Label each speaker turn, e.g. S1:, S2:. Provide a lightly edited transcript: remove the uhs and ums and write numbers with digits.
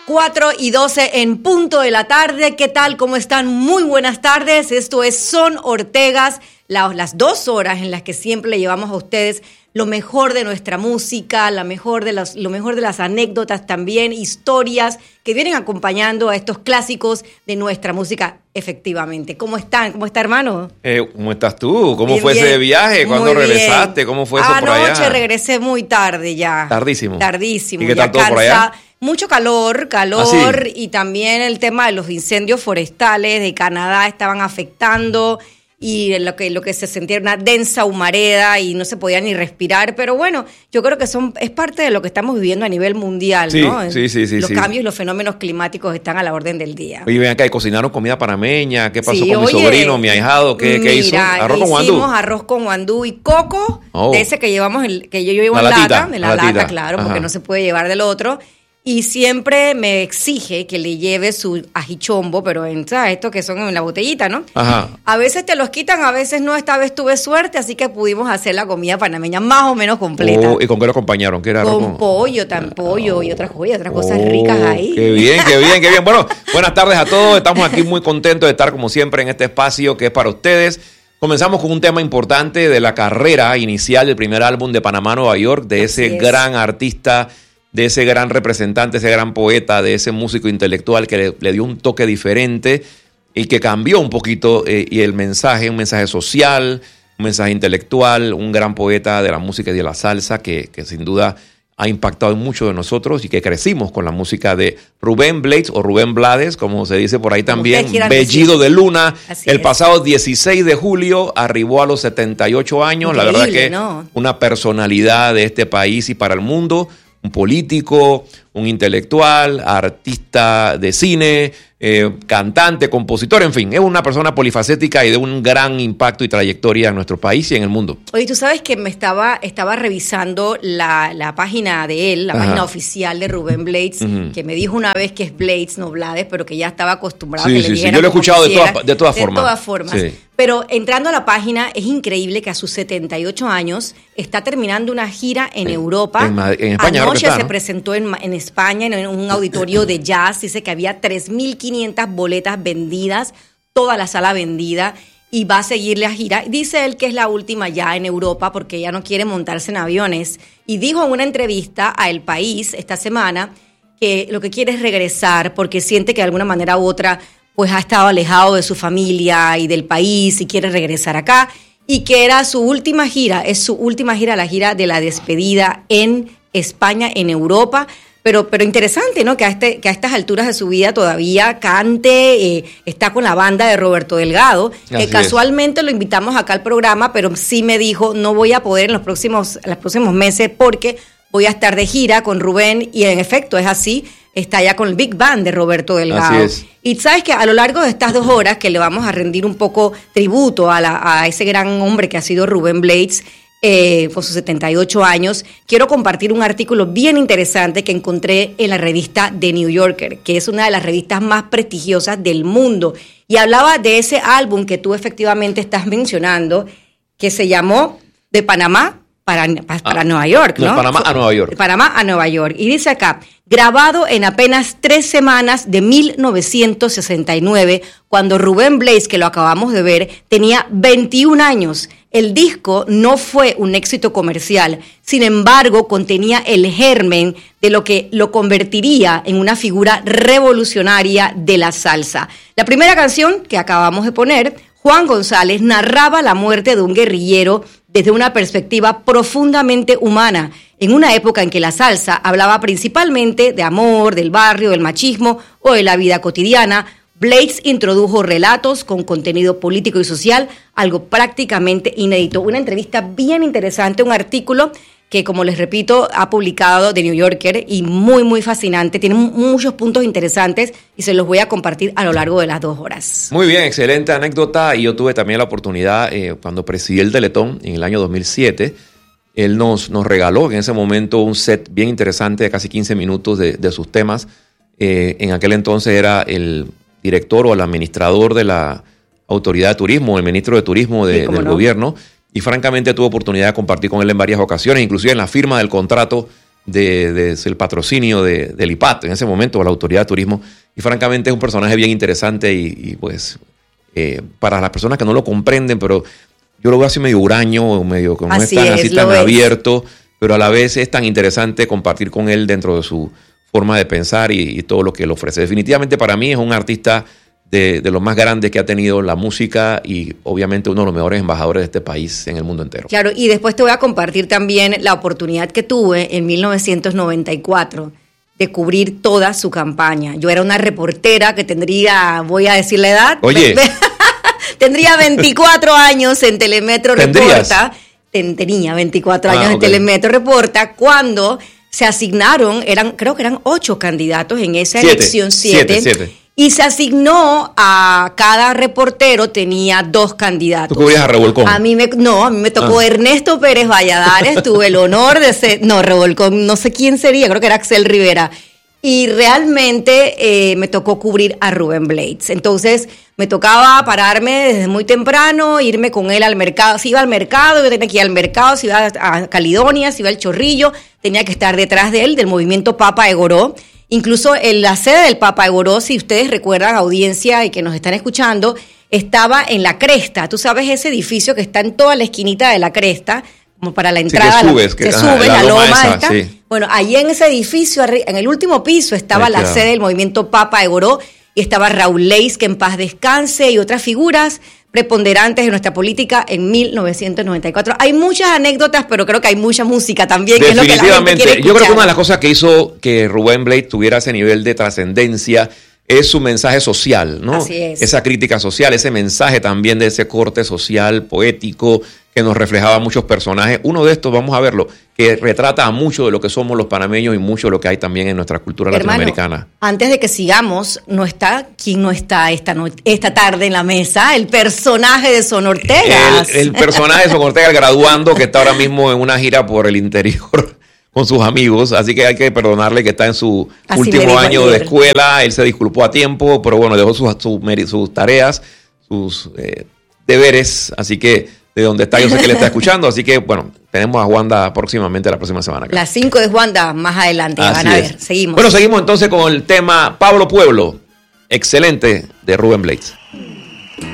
S1: 4:12 en punto de la tarde. ¿Qué tal? ¿Cómo están? Muy buenas tardes. Esto es Son Ortegas, las 2 horas en las que siempre le llevamos a ustedes lo mejor de nuestra música, lo mejor de las anécdotas también, historias que vienen acompañando a estos clásicos de nuestra música, efectivamente. ¿Cómo están? ¿Cómo está, hermano?
S2: ¿Cómo estás tú? ¿Cómo
S1: Bien,
S2: fue
S1: bien.
S2: ese viaje? ¿Cuándo regresaste? ¿Cómo fue eso por allá?
S1: Anoche regresé muy tarde ya.
S2: Tardísimo.
S1: Tardísimo.
S2: ¿Y qué
S1: ya
S2: tal todo por allá?
S1: Mucho calor,
S2: ¿Ah, sí?
S1: y también el tema de los incendios forestales de Canadá estaban afectando y lo que se sentía era una densa humareda y no se podía ni respirar, pero bueno, yo creo que es parte de lo que estamos viviendo a nivel mundial,
S2: Sí,
S1: ¿no?
S2: sí.
S1: Los cambios y los fenómenos climáticos están a la orden del día.
S2: Oye, ven acá, y cocinaron comida panameña. ¿Qué pasó
S1: Sí,
S2: con mi sobrino, mi ahijado? ¿Qué hizo? ¿Arroz con guandú?
S1: Hicimos arroz con guandú y coco, de ese que llevamos, que yo llevo
S2: La
S1: en
S2: latita,
S1: lata, de la
S2: la latita.
S1: lata, claro, porque
S2: Ajá.
S1: no se puede llevar del otro. Y siempre me exige que le lleve su ajichombo, pero ¿sabes? Estos que son en la botellita, ¿no?
S2: Ajá.
S1: A veces te los quitan, a veces no. Esta vez tuve suerte, así que pudimos hacer la comida panameña más o menos completa.
S2: ¿Y con qué lo acompañaron? ¿Qué era arroz
S1: Con pollo y otras cosas ricas ahí.
S2: Qué bien, qué bien, qué bien. Bueno, buenas tardes a todos. Estamos aquí muy contentos de estar como siempre en este espacio que es para ustedes. Comenzamos con un tema importante de la carrera inicial del primer álbum de Panamá, Nueva York, de ese gran artista, de ese gran representante, ese gran poeta, de ese músico intelectual que le dio un toque diferente y que cambió un poquito y el mensaje, un mensaje social, un mensaje intelectual, un gran poeta de la música y de la salsa que sin duda ha impactado en muchos de nosotros y que crecimos con la música de Rubén Blades o Rubén Blades, como se dice por ahí también, Bellido de Luna. El pasado 16 de julio arribó a los 78 años. Increíble, la verdad que una personalidad de este país y para el mundo, un político, un intelectual, artista de cine, cantante, compositor, en fin, es una persona polifacética y de un gran impacto y trayectoria en nuestro país y en el mundo.
S1: Oye, tú sabes que me estaba revisando la página de él, la página oficial de Rubén Blades, que me dijo una vez que es Blades, no Blades, pero que ya estaba acostumbrado a que le dijeran.
S2: Yo lo he escuchado de todas formas.
S1: De todas formas. Sí. Pero entrando a la página, es increíble que a sus 78 años está terminando una gira en Europa.
S2: En España.
S1: Anoche se presentó en España, en un auditorio de jazz. Dice que había 3.500 boletas vendidas, toda la sala vendida, y va a seguir la gira. Dice él que es la última ya en Europa porque ya no quiere montarse en aviones. Y dijo en una entrevista a El País esta semana que lo que quiere es regresar porque siente que de alguna manera u otra pues ha estado alejado de su familia y del país y quiere regresar acá, y que era su última gira, la gira de la despedida en España, en Europa. Pero interesante, ¿no? Que a estas alturas de su vida todavía cante, está con la banda de Roberto Delgado, que casualmente lo invitamos acá al programa, pero sí me dijo, no voy a poder en los próximos meses porque voy a estar de gira con Rubén, y en efecto es así, está ya con el Big Band de Roberto Delgado.
S2: Así es.
S1: Y sabes que a lo largo de estas 2 horas que le vamos a rendir un poco tributo a ese gran hombre que ha sido Rubén Blades, con sus 78 años, quiero compartir un artículo bien interesante que encontré en la revista The New Yorker, que es una de las revistas más prestigiosas del mundo, y hablaba de ese álbum que tú efectivamente estás mencionando, que se llamó De Panamá para Nueva York, ¿no?
S2: De Panamá a Nueva York.
S1: De Panamá a Nueva York. Y dice acá, grabado en apenas 3 semanas de 1969, cuando Rubén Blades, que lo acabamos de ver, tenía 21 años. El disco no fue un éxito comercial, sin embargo, contenía el germen de lo que lo convertiría en una figura revolucionaria de la salsa. La primera canción que acabamos de poner, Juan González, narraba la muerte de un guerrillero desde una perspectiva profundamente humana, en una época en que la salsa hablaba principalmente de amor, del barrio, del machismo o de la vida cotidiana. Blades introdujo relatos con contenido político y social, algo prácticamente inédito. Una entrevista bien interesante, un artículo que, como les repito, ha publicado The New Yorker y muy, muy fascinante. Tiene muchos puntos interesantes y se los voy a compartir a lo largo de las 2 horas.
S2: Muy bien, excelente anécdota. Y yo tuve también la oportunidad, cuando presidí el Teletón en el año 2007, él nos regaló en ese momento un set bien interesante de casi 15 minutos de sus temas. En aquel entonces era el director o el administrador de la Autoridad de Turismo, el ministro de Turismo del gobierno. Y francamente tuve oportunidad de compartir con él en varias ocasiones, inclusive en la firma del contrato el patrocinio del IPAT en ese momento, o la Autoridad de Turismo, y francamente es un personaje bien interesante y pues para las personas que no lo comprenden, pero yo lo veo así medio huraño, medio como no es tan abierto, pero a la vez es tan interesante compartir con él dentro de su forma de pensar y todo lo que él ofrece. Definitivamente para mí es un artista de los más grandes que ha tenido la música y obviamente uno de los mejores embajadores de este país en el mundo entero.
S1: Claro, y después te voy a compartir también la oportunidad que tuve en 1994 de cubrir toda su campaña. Yo era una reportera que tendría, voy a decir la edad.
S2: Oye.
S1: Tendría 24 años en Telemetro Reporta. Tenía 24 años en Telemetro Reporta cuando se asignaron, creo que eran 8 candidatos en esa elección, 7. Y se asignó a cada reportero, tenía 2 candidatos.
S2: ¿Tú cubrías a Revolcón?
S1: A mí me tocó Ernesto Pérez Valladares, tuve el honor de ser, Revolcón, no sé quién sería, creo que era Axel Rivera. Y realmente me tocó cubrir a Rubén Blades. Entonces me tocaba pararme desde muy temprano, irme con él al mercado. Si iba al mercado, yo tenía que ir al mercado. Si iba a Caledonia, si iba al Chorrillo, tenía que estar detrás de él, del movimiento Papa de Goró. Incluso en la sede del Papa de Goró, si ustedes recuerdan, audiencia y que nos están escuchando, estaba en La Cresta. Tú sabes ese edificio que está en toda la esquinita de La Cresta, como para la entrada.
S2: Sí, que subes,
S1: la loma
S2: esa,
S1: esta.
S2: Sí.
S1: Bueno, allí en ese edificio, en el último piso, estaba la sede del movimiento Papa de Goró y estaba Raúl Leis, que en paz descanse, y otras figuras preponderantes de nuestra política en 1994. Hay muchas anécdotas, pero creo que hay mucha música también. Que es lo que la gente quiere escuchar.
S2: Yo creo que una de las cosas que hizo que Rubén Blades tuviera ese nivel de trascendencia es su mensaje social, ¿no?
S1: Así es.
S2: Esa crítica social, ese mensaje también de ese corte social, poético, que nos reflejaba muchos personajes. Uno de estos, vamos a verlo, que retrata a mucho de lo que somos los panameños y mucho de lo que hay también en nuestra cultura latinoamericana.
S1: Antes de que sigamos, ¿quién no está esta tarde en la mesa? El personaje de Son Ortega.
S2: El personaje de Son Ortega, el graduando, que está ahora mismo en una gira por el interior con sus amigos, así que hay que perdonarle que está en su último año de escuela. Él se disculpó a tiempo, pero bueno, dejó sus tareas, sus deberes, así que de donde está yo sé que le está escuchando, así que bueno, tenemos a Wanda próximamente la próxima semana.
S1: Las 5 de Wanda más adelante, van a ver, seguimos.
S2: Bueno, seguimos entonces con el tema Pablo Pueblo, excelente, de Rubén Blades.